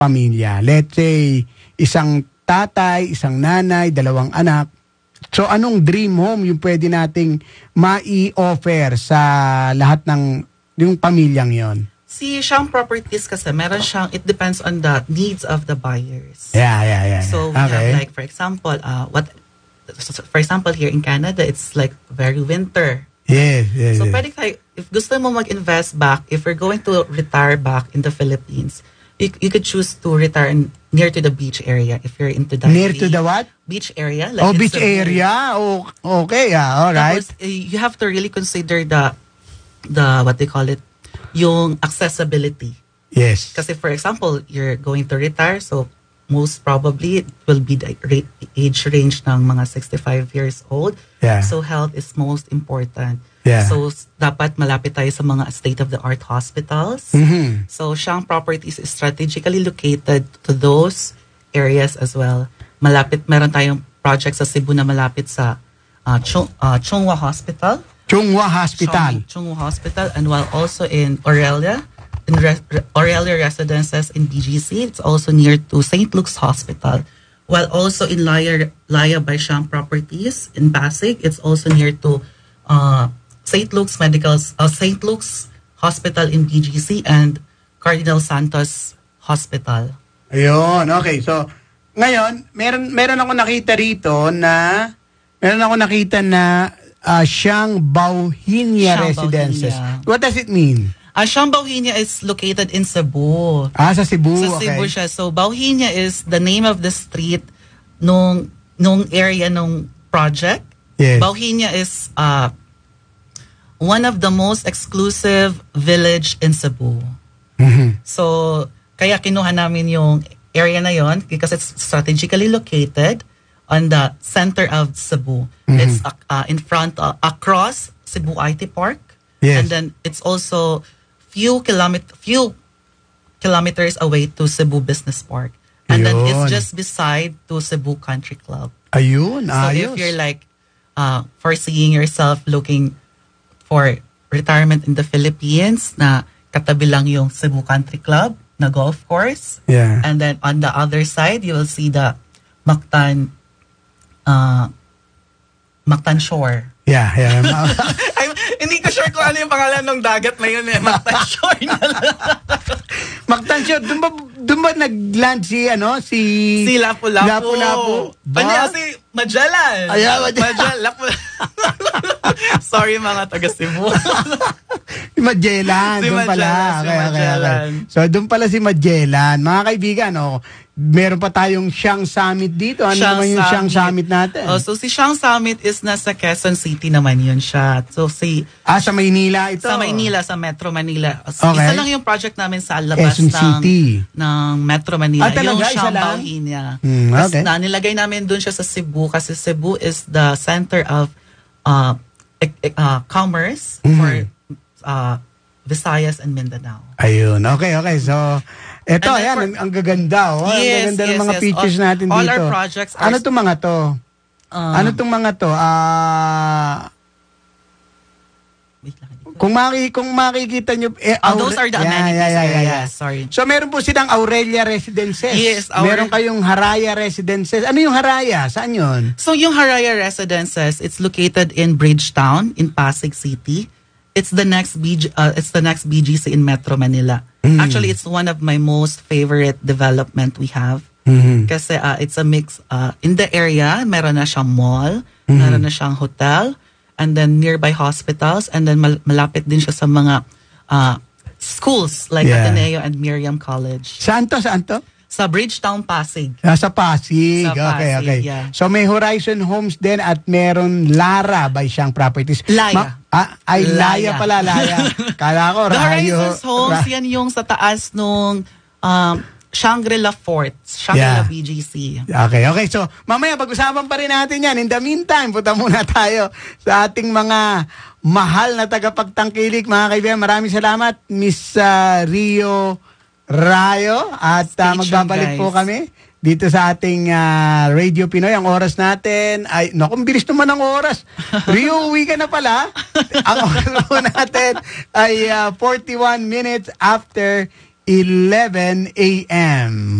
pamilya. Let's say, isang tatay, isang nanay, 2 anak. So, anong dream home yung pwede nating mai-offer sa lahat ng yung pamilyang yon? Si Shang Properties kasi meron siyang, it depends on the needs of the buyers. Yeah. So we have like, for example, for example, here in Canada, it's like very winter. Yes. So pwede tayo, if gusto mo mag-invest back, if we're going to retire back in the Philippines, you could choose to retire near to the beach area if you're into that. Near to the what? Beach area. Like beach area? Oh, okay, all right. Tapos, you have to really consider the what they call it, yung accessibility. Yes. Kasi for example, you're going to retire, so most probably it will be the age range ng mga 65 years old. Yeah. So health is most important. Yeah. So dapat malapit tayo sa mga state-of-the-art hospitals. Mm-hmm. So Shang Properties is strategically located to those areas as well. Malapit, meron tayong project sa Cebu na malapit sa Chunghwa Hospital. Chunghwa Hospital. Chunghwa Hospital, and while also in Aurelia, Aurelia Residences in BGC, it's also near to St. Luke's Hospital. While also in Laya by Shang Properties in Pasig, it's also near to St. Luke's Hospital in BGC and Cardinal Santos Hospital. Ayun, okay. So, ngayon, meron ako nakita rito na Shang Bauhinia Residences. Bauhinia. What does it mean? Shang Bauhinia is located in Cebu. Sa Cebu, Sa Cebu siya. So, Bauhinia is the name of the street nung area nung project. Yes. Bauhinia is one of the most exclusive village in Cebu. Mm-hmm. So, kaya kinuha namin yung area na yon because it's strategically located on the center of Cebu. Mm-hmm. It's in front, across Cebu IT Park. Yes. And then it's also few kilometers away to Cebu Business Park. And then it's just beside to Cebu Country Club. Ayun, so ayos. if you're like foreseeing yourself looking for retirement in the Philippines, na katabi lang yung Cebu Country Club na golf course. Yeah. And then on the other side, you will see the Mactan Shore. Yeah. Hindi ko sure kung ano yung pangalan ng dagat na yun eh. Mactan Shore na lang. Mactan Shore, doon ba nag-land si Lapu-Lapu. Si Magellan. Lapu-Lapu. Sorry mga taga Cebu. Magellan, doon pala. Magellan. So, doon pala si Magellan. Mga kaibigan, meron pa tayong Shang Summit dito. Ano naman yung Shang Summit natin? So, si Shang Summit is nasa Quezon City naman yun siya. So, sa Maynila ito? Sa Maynila, sa Metro Manila. Okay. Isa lang yung project namin sa labas ng Metro Manila. Talaga? Yung Shang Bauhinia. Okay. Nilagay namin dun siya sa Cebu kasi Cebu is the center of commerce for Visayas and Mindanao. Ayun. Okay. So, eto, ayan, ang gaganda. Yes, ang gaganda ng mga features natin all dito. All our projects are... Ano itong mga to? Ano itong mga to? Kung makikita nyo... those are the amenities. Yeah. Sorry. So, meron po silang Aurelia Residences. Yes. Meron kayong Haraya Residences. Ano yung Haraya? Saan yun? So, yung Haraya Residences, it's located in Bridgetown in Pasig City. It's the next BGC in Metro Manila. Actually, it's one of my most favorite development we have. Kasi it's a mix. In the area, meron na siyang mall, meron na siyang hotel, and then nearby hospitals, and then malapit din siya sa mga schools like Ateneo and Miriam College. Saan to? Sa Bridgetown, Pasig. Sa Pasig. Okay. Yeah. So may Horizon Homes din at meron Lara by Shang Properties. Laya. Laya pala. Kala ko, The Rayo. Horizon Homes, yan yung sa taas nung Shangri-La Fort. Shangri-La BGC. Okay. So mamaya pag-usapan pa rin natin yan. In the meantime, punta muna tayo sa ating mga mahal na tagapagtangkilik. Mga kaibigan, maraming salamat, Miss Rio Rayo, at magbabalik po kami dito sa ating Radio Pinoy. Ang oras natin ay, naku, bilis naman ang oras. Rio, uwi ka na pala. Ang oras po natin ay 41 minutes after 11 a.m.